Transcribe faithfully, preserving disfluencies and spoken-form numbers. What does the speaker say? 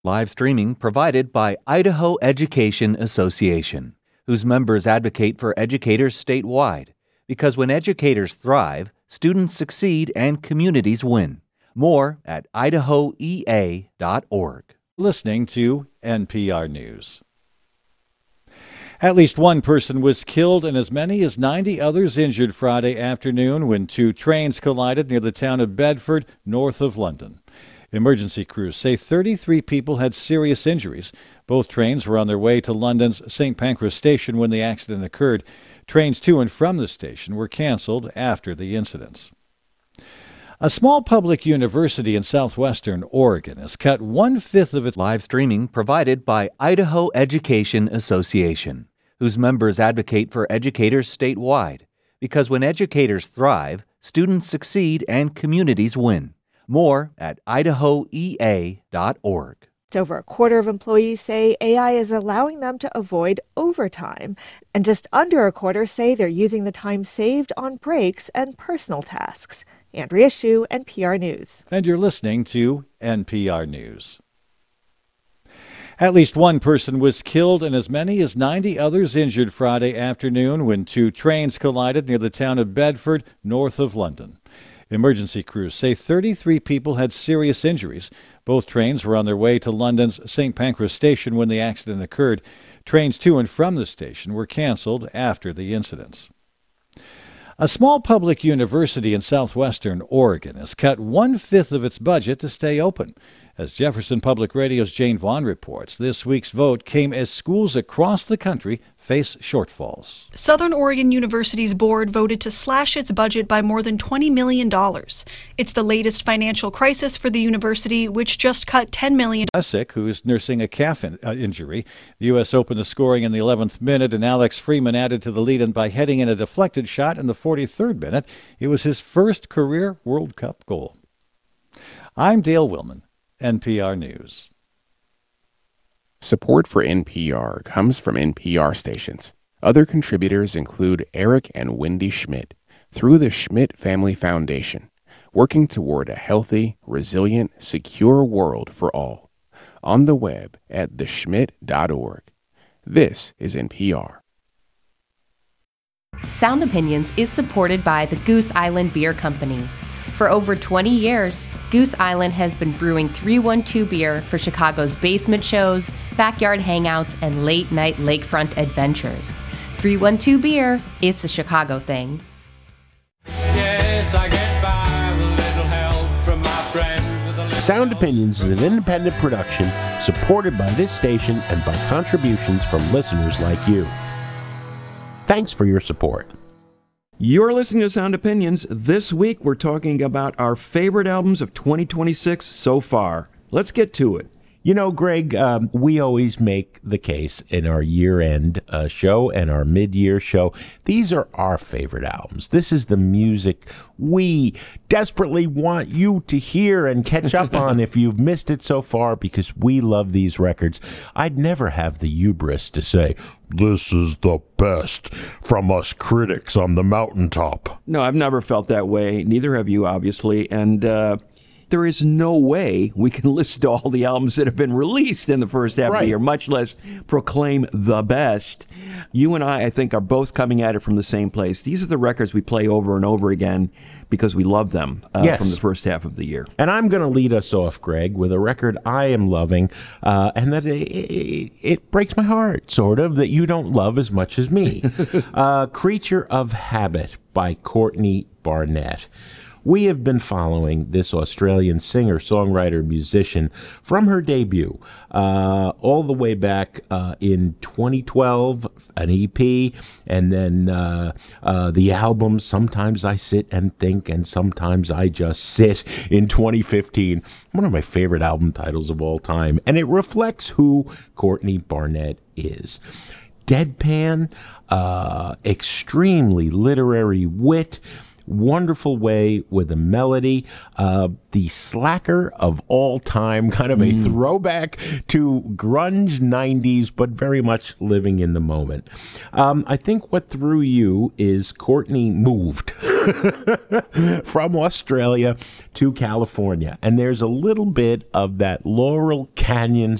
Live streaming provided by Idaho Education Association, whose members advocate for educators statewide. Because when educators thrive, students succeed and communities win. More at idaho e a dot org. Listening to N P R News. At least one person was killed and as many as ninety others injured Friday afternoon when two trains collided near the town of Bedford, north of London. Emergency crews say thirty-three people had serious injuries. Both trains were on their way to London's Saint Pancras station when the accident occurred. Trains to and from the station were canceled after the incidents. A small public university in southwestern Oregon has cut one-fifth of its live streaming provided by Idaho Education Association, whose members advocate for educators statewide. Because when educators thrive, students succeed and communities win. More at idaho e a dot org. Over a quarter of employees say A I is allowing them to avoid overtime, and just under a quarter say they're using the time saved on breaks and personal tasks. Andrea Hsu, N P R News. And you're listening to N P R News. At least one person was killed and as many as ninety others injured Friday afternoon when two trains collided near the town of Bedford, north of London. Emergency crews say thirty-three people had serious injuries. Both trains were on their way to London's Saint Pancras station when the accident occurred. Trains to and from the station were canceled after the incidents. A small public university in southwestern Oregon has cut one-fifth of its budget to stay open. As Jefferson Public Radio's Jane Vaughn reports, this week's vote came as schools across the country face shortfalls. Southern Oregon University's board voted to slash its budget by more than twenty million dollars. It's the latest financial crisis for the university, which just cut ten million dollars. Lesick, who is nursing a calf in, uh, injury. The U S opened the scoring in the eleventh minute, and Alex Freeman added to the lead and by heading in a deflected shot in the forty-third minute. It was his first career World Cup goal. I'm Dale Willman, N P R News. Support for N P R comes from N P R stations. Other contributors include Eric and Wendy Schmidt through the Schmidt Family Foundation, working toward a healthy, resilient, secure world for all. On the web at the schmidt dot org. This is N P R. Sound Opinions is supported by the Goose Island Beer Company. For over twenty years, Goose Island has been brewing three one two beer for Chicago's basement shows, backyard hangouts, and late-night lakefront adventures. three one two Beer, it's a Chicago thing. Yes, I get by with a little help from my friend. Sound Opinions is an independent production supported by this station and by contributions from listeners like you. Thanks for your support. You're listening to Sound Opinions. This week we're talking about our favorite albums of twenty twenty-six so far. Let's get to it. You know, Greg, um, we always make the case in our year-end uh, show and our mid-year show. These are our favorite albums. This is the music we desperately want you to hear and catch up on if you've missed it so far, because we love these records. I'd never have the hubris to say, this is the best from us critics on the mountaintop. No, I've never felt that way. Neither have you, obviously. And uh, there is no way we can list all the albums that have been released in the first half Right. of the year, much less proclaim the best. You and I, I think, are both coming at it from the same place. These are the records we play over and over again because we love them uh, Yes. from the first half of the year. And I'm going to lead us off, Greg, with a record I am loving, uh, and that it, it, it breaks my heart, sort of, that you don't love as much as me. uh, Creature of Habit by Courtney Barnett. We have been following this Australian singer, songwriter, musician from her debut uh, all the way back uh, in twenty twelve, an E P, and then uh, uh, the album Sometimes I Sit and Think and Sometimes I Just Sit in twenty fifteen. One of my favorite album titles of all time, and it reflects who Courtney Barnett is. Deadpan, uh, extremely literary wit, wonderful way with a melody. Uh, the slacker of all time, kind of a mm. throwback to grunge nineties, but very much living in the moment. Um, I think what threw you is Courtney moved from Australia to California. And there's a little bit of that Laurel Canyon